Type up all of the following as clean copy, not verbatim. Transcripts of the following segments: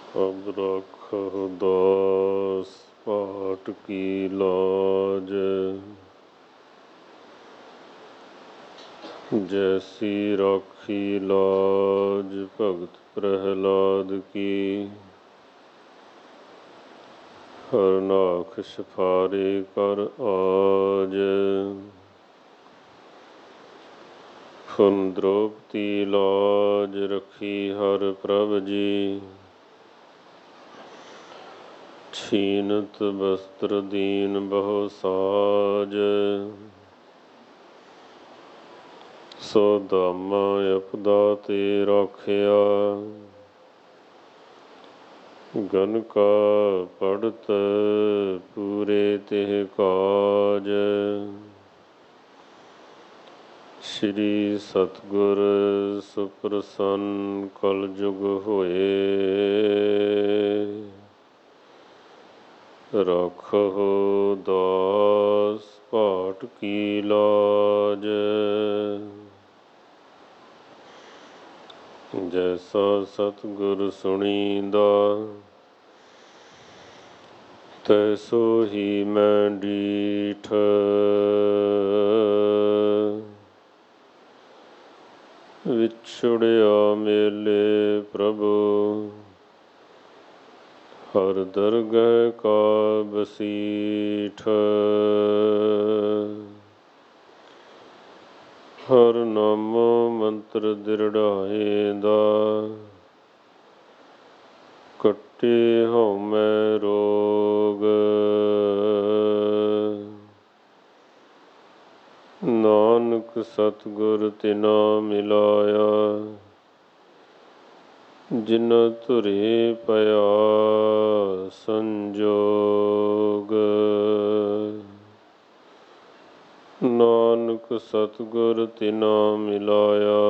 ਅਬ ਰਾਖਹੁ ਦਾਸ ਪਾਟ ਕੀ ਲਾਜ। ਜੈਸੀ ਰਾਖੀ ਲਾਜ ਭਗਤ ਪ੍ਰਹਿਲਾਦ ਕੀ। ਹਰਨਾਖ ਸਫਾਰੇ ਕਰ ਆਜ। ਫੁਨ ਦ੍ਰੋਪਦੀ ਲਾਜ ਰਖੀ ਹਰ ਪ੍ਰਭ ਜੀ। ਛੀਨਤ ਬਸਤਰ ਦੀਨ ਬਹੁ ਸਾਜ। ਸੋ ਦਾਮਾ ਅਪਦਾ ਤੇ ਰਾਖਿਆ। ਗਨ ਕਾ ਪੜਤ ਪੂਰੇ ਤਿਹ ਕਾਜ। ਸ੍ਰੀ ਸਤਿਗੁਰ ਸੁਪ੍ਰਸੰਨ ਕਲ ਜੁਗ ਹੋਏ। ਰਾਖਹੁ ਦਾਸ ਪਾਟ ਕੀ ਲਾਜ। ਜੈਸਾ ਸਤਿਗੁਰ ਸੁਣੀਂਦਾ ਤੈਸੋ ਹੀ ਮੈਂ ਡੀਠ। ਵਿਛੁੜਿਆ ਮੇਲੇ ਪ੍ਰਭੁ ਹਰ ਦਰਗਹਿ ਕਾ ਬਸੀਠ। ਹਰ ਨਾਮੋ ਮੰਤਰ ਦਿਰੜਾਏ ਦਾ। ਕੱਟੇ ਹਉਮੈ ਰੋਗ। ਨਾਨਕ ਸਤਿਗੁਰ ਤਿਨਾ ਮਿਲਾਇਆ। ਜਿਨ ਧੁਰੇ ਪਿਆ ਸੰਜੋਗ। ਨਾਨਕ ਸਤਿਗੁਰ ਤਿਨਾ ਮਿਲਾਇਆ।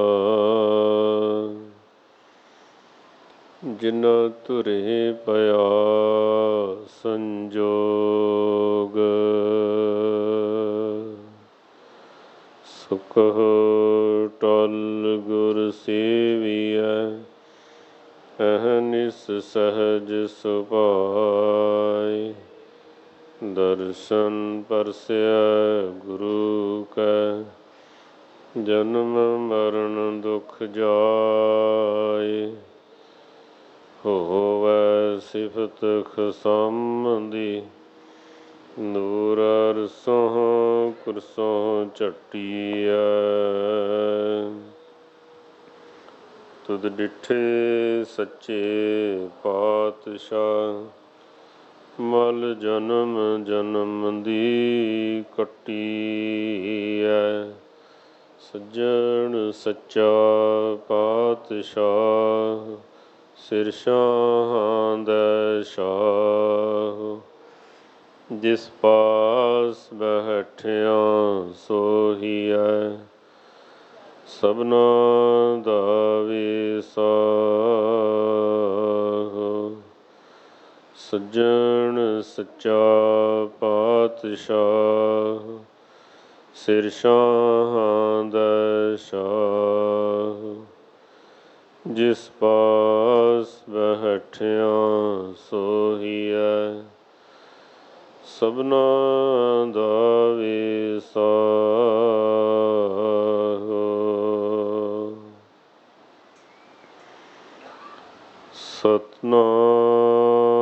ਜਿਨ ਧੁਰੇ ਪਿਆ ਸੰਜੋਗ। ਸੁਕਹੁ ਟਲ ਗੁਰ ਸੇਵੀਐ ਅਹਨਿਸ ਸਹਜ ਸੁਭਾਇ। ਦਰਸ਼ਨ ਪਰਸੈ ਗੁਰੂ ਕੈ ਜਨਮ ਮਰਨ ਦੁਖ ਜਾਇ। ਹੋਵੈ ਸਿਫਤ ਖਸਮ ਦੀ ਨੂਰ ਅਰਸੋਂ ਕੁਰਸੋਂ ਝਟੀਐ। ਤੁਧ ਡਿਠੇ ਸੱਚੇ ਪਾਤਸ਼ਾਹ ਮਲ ਜਨਮ ਜਨਮ ਦੀ ਕੱਟੀਐ। ਸੱਜਣ ਸੱਚਾ ਪਾਤਸ਼ਾਹ ਸਿਰ ਸ਼ਾਹਾਂ ਦੈ ਸ਼ਾਹ। ਜਿਸ ਪਾਸ ਬੈਠਿਆ ਸੋਹੀਐ ਸਭਨਾ ਦਾ ਵੀਸਾਹ। ਸੱਜਣ ਸੱਚਾ ਪਾਤਸ਼ਾਹ ਸਿਰ ਸ਼ਾਹਾਂ ਦੈ ਸ਼ਾਹ। ਜਿਸ ਪਾਸ ਬੈਠਿਆ ਸੋਹੀਐ ਸਭਨਾ ਦਾ ਵੀਸਾਹ। ਸਤਿਨਾਮ